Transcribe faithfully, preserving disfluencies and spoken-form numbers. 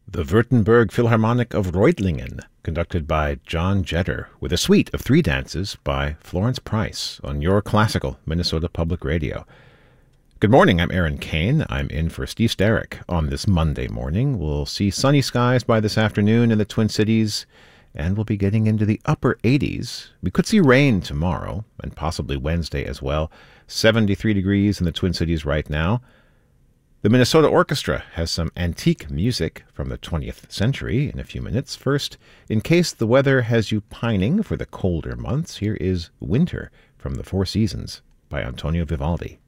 The Württemberg Philharmonic of Reutlingen, conducted by John Jetter, with a suite of three dances by Florence Price on your classical Minnesota Public Radio. Good morning, I'm Aaron Kane. I'm in for Steve Sterrick on this Monday morning. We'll see sunny skies by this afternoon in the Twin Cities, and we'll be getting into the upper eighties. We could see rain tomorrow, and possibly Wednesday as well. seventy-three degrees in the Twin Cities right now. The Minnesota Orchestra has some antique music from the twentieth century in a few minutes. First, in case the weather has you pining for the colder months, here is Winter from the Four Seasons by Antonio Vivaldi.